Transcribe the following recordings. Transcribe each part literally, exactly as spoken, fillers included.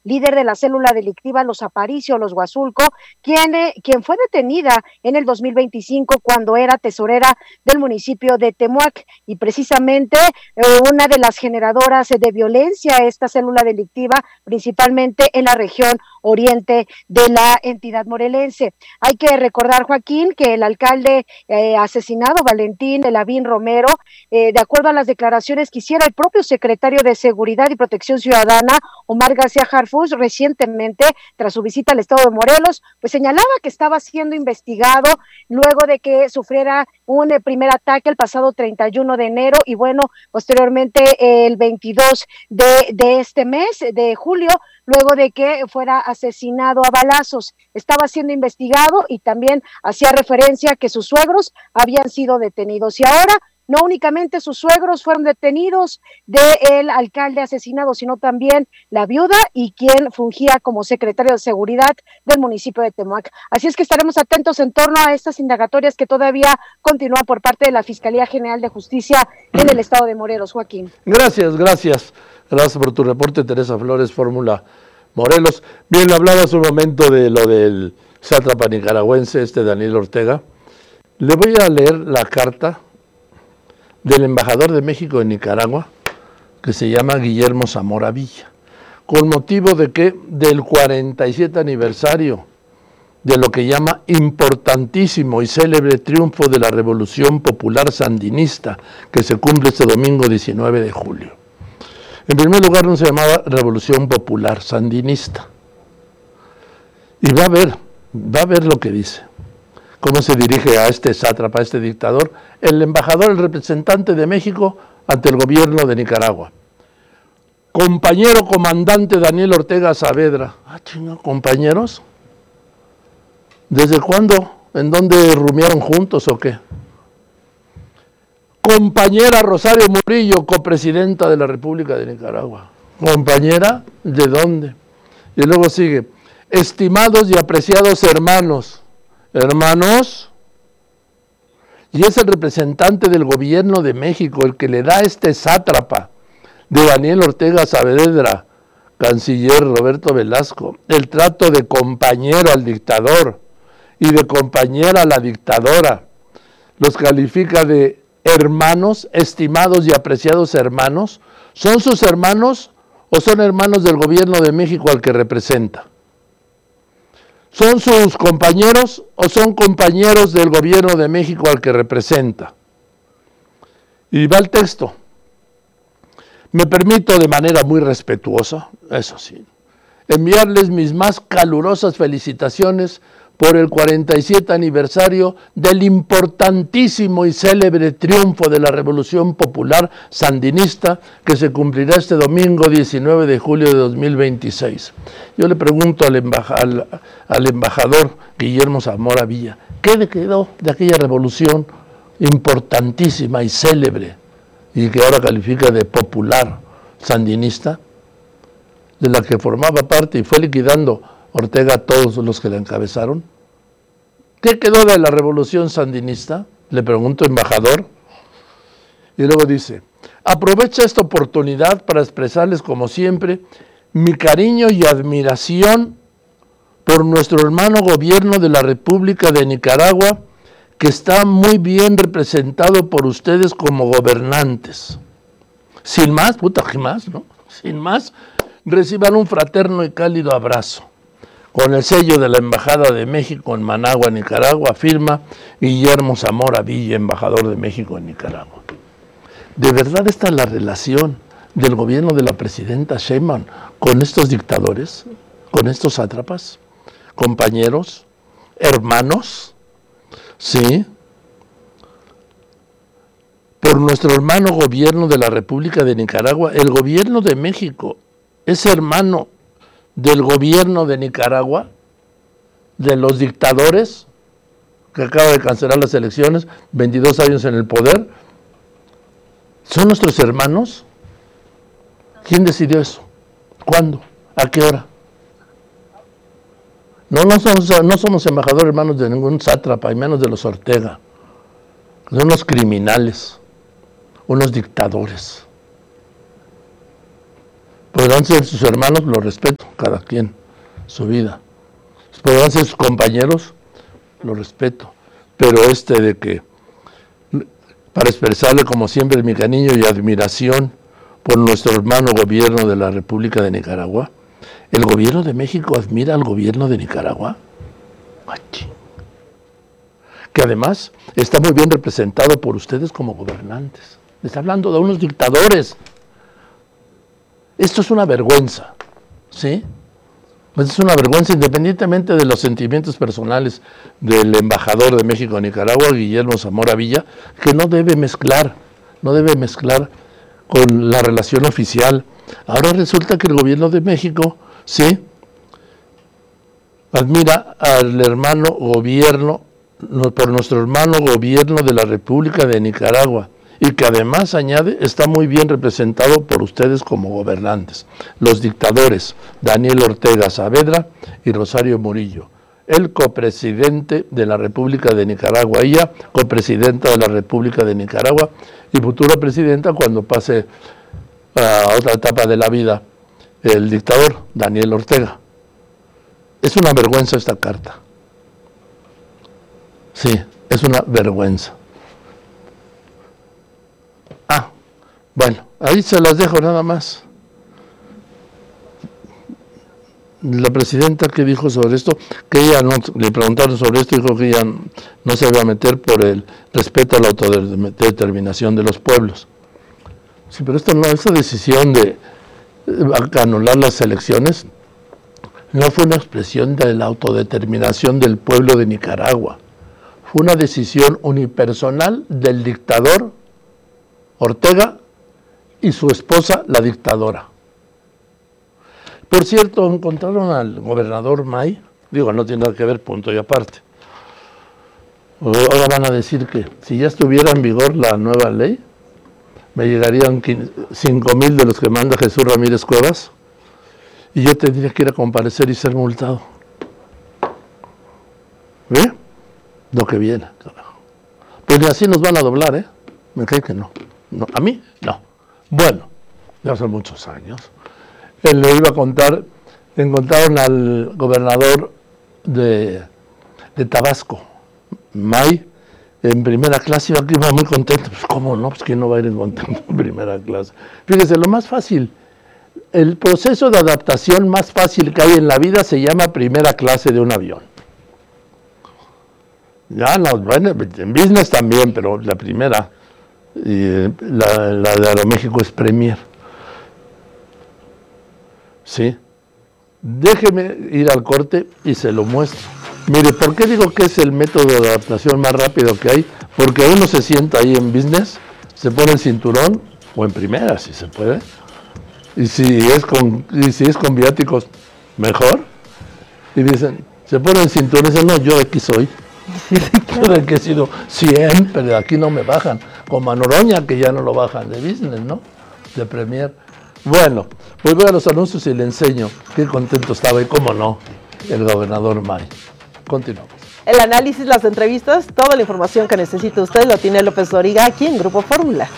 líder de la célula delictiva Los Aparicio, Los Huazulco, quien, eh, quien fue detenida en el dos mil veinticinco cuando era tesorera del municipio de Temuac, y precisamente eh, una de las generadoras de violencia, esta célula delictiva, principalmente en la región oriente de la entidad morelense. Hay que recordar, Joaquín, que el alcalde eh, asesinado, Valentín Lavín Romero, eh, de acuerdo a las declaraciones que hiciera el propio secretario de Seguridad y Protección Ciudadana, Omar García Harfuch, recientemente, tras su visita al estado de Morelos, pues señalaba que estaba siendo investigado luego de que sufriera un eh, primer ataque el pasado treinta y uno de enero, y bueno, posteriormente eh, el veintidós de, de este mes, de julio, luego de que fuera asesinado a balazos. Estaba siendo investigado y también hacía referencia a que sus suegros habían sido detenidos. Y ahora no únicamente sus suegros fueron detenidos del alcalde asesinado, sino también la viuda y quien fungía como secretario de Seguridad del municipio de Temuac. Así es que estaremos atentos en torno a estas indagatorias que todavía continúan por parte de la Fiscalía General de Justicia en el estado de Morelos, Joaquín. Gracias, gracias. Gracias por tu reporte, Teresa Flores, Fórmula Morelos. Bien, hablaba hace un momento de lo del sátrapa nicaragüense, este Daniel Ortega. Le voy a leer la carta del embajador de México en Nicaragua, que se llama Guillermo Zamora Villa, con motivo de que del cuarenta y siete aniversario de lo que llama importantísimo y célebre triunfo de la Revolución Popular Sandinista, que se cumple este domingo diecinueve de julio. En primer lugar, no se llamaba Revolución Popular Sandinista. Y va a ver, va a ver lo que dice, cómo se dirige a este sátrapa, a este dictador, el embajador, el representante de México ante el gobierno de Nicaragua. Compañero comandante Daniel Ortega Saavedra. Ah, chinga, compañeros. ¿Desde cuándo? ¿En dónde rumieron juntos o qué? Compañera Rosario Murillo, copresidenta de la República de Nicaragua. ¿Compañera? ¿De dónde? Y luego sigue, estimados y apreciados hermanos, hermanos, y es el representante del gobierno de México el que le da a este sátrapa de Daniel Ortega Saavedra, canciller Roberto Velasco, el trato de compañero al dictador y de compañera a la dictadora. Los califica de hermanos, estimados y apreciados hermanos. ¿Son sus hermanos o son hermanos del gobierno de México al que representa? ¿Son sus compañeros o son compañeros del gobierno de México al que representa? Y va el texto. Me permito de manera muy respetuosa, eso sí, enviarles mis más calurosas felicitaciones por el cuarenta y siete aniversario del importantísimo y célebre triunfo de la Revolución Popular Sandinista que se cumplirá este domingo diecinueve de julio de dos mil veintiséis. Yo le pregunto al, embaja, al, al embajador Guillermo Zamora Villa, ¿qué le quedó de aquella revolución importantísima y célebre y que ahora califica de popular sandinista, de la que formaba parte y fue liquidando Ortega a todos los que la encabezaron? ¿Qué quedó de la revolución sandinista? Le pregunto, embajador. Y luego dice, aprovecho esta oportunidad para expresarles como siempre mi cariño y admiración por nuestro hermano gobierno de la República de Nicaragua, que está muy bien representado por ustedes como gobernantes. Sin más, puta, ¿qué más, no? Sin más, reciban un fraterno y cálido abrazo. Con el sello de la Embajada de México en Managua, Nicaragua, firma Guillermo Zamora Villa, embajador de México en Nicaragua. ¿De verdad esta es la relación del gobierno de la presidenta Sheinbaum con estos dictadores, con estos sátrapas, compañeros, hermanos? Sí. Por nuestro hermano gobierno de la República de Nicaragua, el gobierno de México es hermano del gobierno de Nicaragua, de los dictadores que acaba de cancelar las elecciones, veintidós años en el poder. ¿Son nuestros hermanos? ¿Quién decidió eso? ¿Cuándo? ¿A qué hora? No, no somos, no somos embajadores hermanos de ningún sátrapa, y menos de los Ortega. Son unos criminales, unos dictadores. Podrán ser sus hermanos, los respeto. cada quien su vida. Podrán ser sus compañeros, lo respeto, pero este de que, para expresarle como siempre mi cariño y admiración por nuestro hermano gobierno de la República de Nicaragua, ¿el gobierno de México admira al gobierno de Nicaragua? Ay, que además está muy bien representado por ustedes como gobernantes. Está hablando de unos dictadores. Esto es una vergüenza, ¿sí? Es una vergüenza, independientemente de los sentimientos personales del embajador de México en Nicaragua, Guillermo Zamora Villa, que no debe mezclar, no debe mezclar con la relación oficial. Ahora resulta que el gobierno de México, sí, admira al hermano gobierno, por nuestro hermano gobierno de la República de Nicaragua, y que además, añade, está muy bien representado por ustedes como gobernantes, los dictadores Daniel Ortega Saavedra y Rosario Murillo, el copresidente de la República de Nicaragua, ella copresidenta de la República de Nicaragua y futura presidenta cuando pase a otra etapa de la vida, el dictador Daniel Ortega. Es una vergüenza esta carta. Sí, es una vergüenza. Ah, bueno, ahí se las dejo nada más. La presidenta que dijo sobre esto, que ella no, le preguntaron sobre esto, dijo que ella no se iba a meter por el respeto a la autodeterminación de los pueblos. Sí, pero esto no, esa decisión de anular las elecciones no fue una expresión de la autodeterminación del pueblo de Nicaragua. Fue una decisión unipersonal del dictador Ortega y su esposa, la dictadora. Por cierto, encontraron al gobernador May, digo, no tiene nada que ver, punto y aparte. Ahora van a decir que si ya estuviera en vigor la nueva ley, me llegarían cinco mil de los que manda Jesús Ramírez Cuevas y yo tendría que ir a comparecer y ser multado. ¿Ve? Lo que viene, carajo. Porque así nos van a doblar, ¿eh? Me creen que no. No, a mí, no. Bueno, ya son muchos años. Él le iba a contar, encontraron al gobernador de, de Tabasco, May, en primera clase, y aquí iba muy contento. Pues, ¿cómo no? Pues, ¿quién no va a ir contento en primera clase? Fíjese, lo más fácil, el proceso de adaptación más fácil que hay en la vida se llama primera clase de un avión. Ya, no, bueno, en business también, pero la primera, y la, la de Aeroméxico es Premier. Sí. Déjeme ir al corte y se lo muestro. Mire, ¿por qué digo que es el método de adaptación más rápido que hay? Porque uno se sienta ahí en business, se pone el cinturón, o en primera, si se puede, y si es con, y si es con viáticos, mejor. Y dicen, se pone el cinturón y dicen, no, yo de aquí soy. Yo de que he sido siempre, de aquí no me bajan. Como a Noroña, que ya no lo bajan de business, ¿no? De Premier. Bueno, pues voy a los anuncios y le enseño qué contento estaba y cómo no, el gobernador May. Continuamos. El análisis, las entrevistas, toda la información que necesita usted lo tiene López Dóriga aquí en Grupo Fórmula.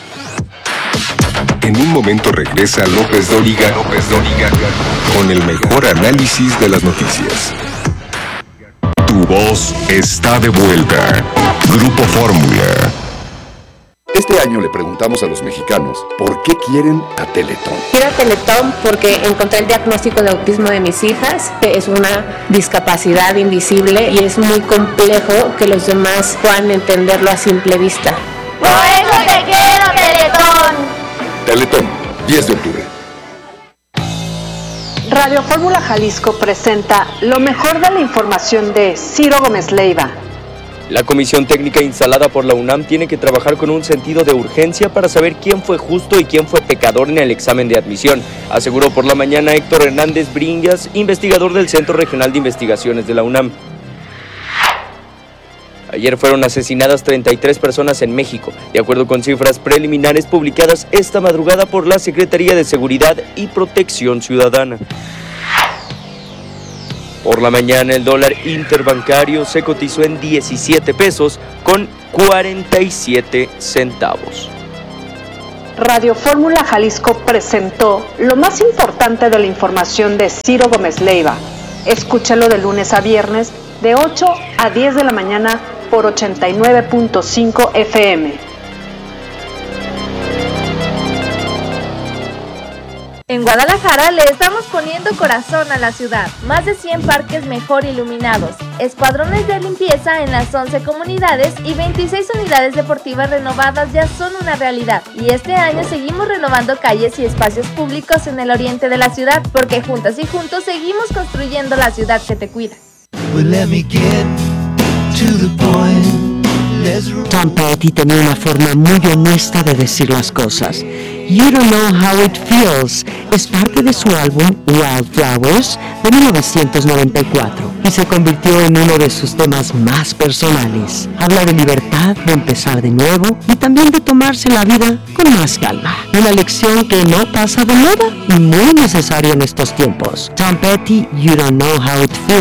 En un momento regresa López Dóriga, López Dóriga, con el mejor análisis de las noticias. Tu voz está de vuelta. Grupo Fórmula. Este año le preguntamos a los mexicanos por qué quieren a Teletón. Quiero a Teletón porque encontré el diagnóstico de autismo de mis hijas. Es una discapacidad invisible y es muy complejo que los demás puedan entenderlo a simple vista. ¡Por eso te quiero, Teletón! Teletón, diez de octubre. Radio Fórmula Jalisco presenta lo mejor de la información de Ciro Gómez Leiva. La comisión técnica instalada por la UNAM tiene que trabajar con un sentido de urgencia para saber quién fue justo y quién fue pecador en el examen de admisión, aseguró por la mañana Héctor Hernández Bringas, investigador del Centro Regional de Investigaciones de la UNAM. Ayer fueron asesinadas treinta y tres personas en México, de acuerdo con cifras preliminares publicadas esta madrugada por la Secretaría de Seguridad y Protección Ciudadana. Por la mañana el dólar interbancario se cotizó en diecisiete pesos con cuarenta y siete centavos. Radio Fórmula Jalisco presentó lo más importante de la información de Ciro Gómez Leiva. Escúchalo de lunes a viernes de ocho a diez de la mañana por ochenta y nueve punto cinco F M. En Guadalajara le estamos poniendo corazón a la ciudad. Más de cien parques mejor iluminados, escuadrones de limpieza en las once comunidades y veintiséis unidades deportivas renovadas ya son una realidad. Y este año seguimos renovando calles y espacios públicos en el oriente de la ciudad, porque juntas y juntos seguimos construyendo la ciudad que te cuida. Well, let me get to the point. Tom Petty tenía una forma muy honesta de decir las cosas. You Don't Know How It Feels es parte de su álbum Wildflowers de mil novecientos noventa y cuatro y se convirtió en uno de sus temas más personales. Habla de libertad, de empezar de nuevo y también de tomarse la vida con más calma. Una lección que no pasa de moda y muy necesaria en estos tiempos. Tom Petty, You Don't Know How It Feels.